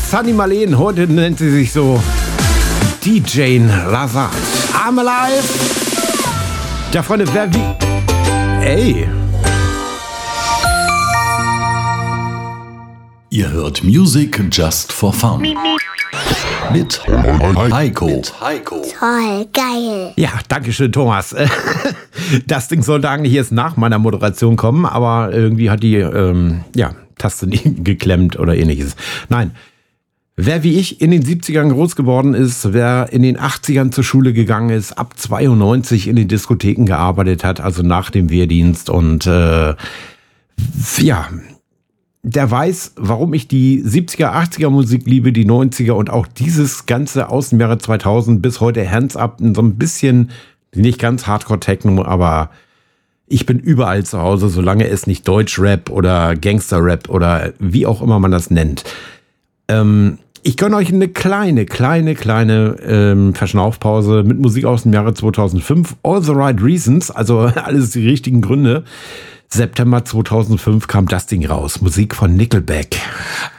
Sunny Marleen, heute nennt sie sich so DJ Lazard. I'm alive. Ja, Freunde, wer wie... Ey. Ihr hört Music Just for Fun. Mit Heiko. Toll, geil. Ja, danke schön, Thomas. Das Ding sollte eigentlich jetzt nach meiner Moderation kommen, aber irgendwie hat die Taste nicht geklemmt oder ähnliches. Nein, wer wie ich in den 70ern groß geworden ist, wer in den 80ern zur Schule gegangen ist, ab 92 in den Diskotheken gearbeitet hat, also nach dem Wehrdienst und der weiß, warum ich die 70er, 80er Musik liebe, die 90er und auch dieses ganze aus dem Jahre 2000 bis heute Hands Up, so ein bisschen, nicht ganz Hardcore-Techno, aber ich bin überall zu Hause, solange es nicht Deutsch-Rap oder Gangster-Rap oder wie auch immer man das nennt. Ich gönne euch eine kleine Verschnaufpause mit Musik aus dem Jahre 2005. All the Right Reasons, also alles die richtigen Gründe. September 2005 kam das Ding raus. Musik von Nickelback.